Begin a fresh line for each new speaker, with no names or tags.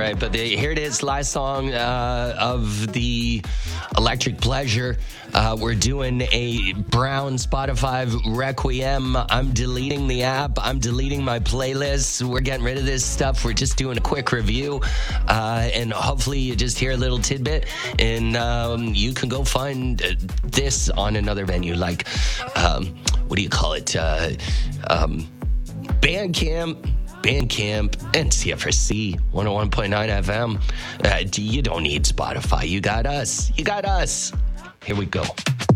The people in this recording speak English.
right. But here it is, last song of the Electric Pleasure. We're doing a Brown Spotify Requiem. I'm deleting the app. I'm deleting my playlists. We're getting rid of this stuff. We're just doing a quick review. And hopefully you just hear a little tidbit. And you can go find this on another venue like, what do you call it? Bandcamp, and CFRC 101.9 FM. You don't need Spotify. You got us. Here we go.